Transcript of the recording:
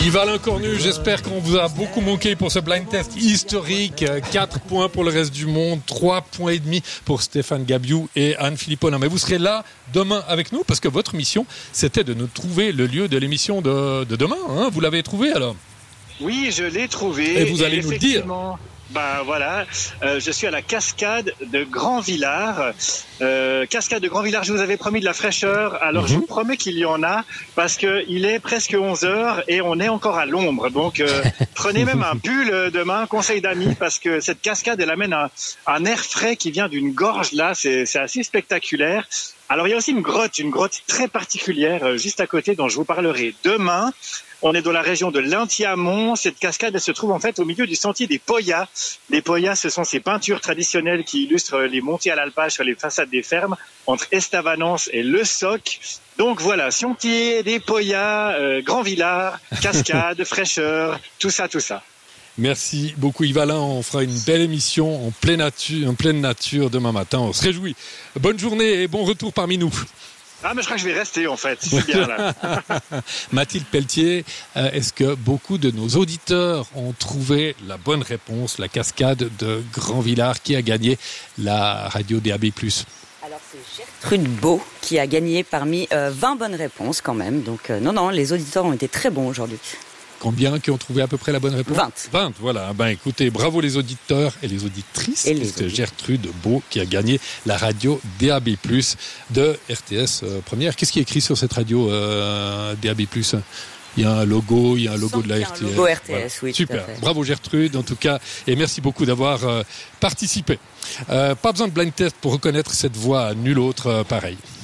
Yves-Alain Cornu, j'espère qu'on vous a beaucoup manqué pour ce blind test historique. 4 points pour le reste du monde, 3 points et demi pour Stéphane Gabiou et Anne Philippon. Mais vous serez là demain avec nous parce que votre mission, c'était de nous trouver le lieu de l'émission de demain. Hein, vous l'avez trouvé alors ? Oui, je l'ai trouvé. Et vous allez nous le dire. Voilà, je suis à la cascade de Grand-Villard. Cascade de Grand-Villard, je vous avais promis de la fraîcheur. Alors, je vous promets qu'il y en a parce qu'il est presque 11h et on est encore à l'ombre. Donc, prenez même un pull demain, conseil d'amis, parce que cette cascade, elle amène un air frais qui vient d'une gorge. Là, c'est assez spectaculaire. Alors, il y a aussi une grotte très particulière juste à côté dont je vous parlerai demain. On est dans la région de l'Intiamont. Cette cascade, elle se trouve en fait au milieu du sentier des Poyas. Les Poyas, ce sont ces peintures traditionnelles qui illustrent les montées à l'alpage sur les façades des fermes entre Estavanance et Le Soc. Donc voilà, sentier des Poyas, Grand-Villard, cascade, fraîcheur, tout ça. Merci beaucoup Yves-Alain, on fera une belle émission en pleine nature demain matin, on se réjouit. Bonne journée et bon retour parmi nous. Ah mais je crois que je vais rester en fait, c'est bien là. Mathilde Pelletier, est-ce que beaucoup de nos auditeurs ont trouvé la bonne réponse, la cascade de Grand-Villard qui a gagné la radio DAB+? Alors c'est Gertrude Beau qui a gagné parmi 20 bonnes réponses quand même, donc non, les auditeurs ont été très bons aujourd'hui. Combien qui ont trouvé à peu près la bonne réponse ? 20, voilà. Ben écoutez, bravo les auditeurs et les auditrices. C'est Gertrude Beau qui a gagné la radio DAB+, de RTS Première. Qu'est-ce qui est écrit sur cette radio DAB+? Il y a un logo de la RTS. Un logo RTS, voilà. Oui. Super. Bravo Gertrude, en tout cas, et merci beaucoup d'avoir participé. Pas besoin de blind test pour reconnaître cette voix, nul autre pareil.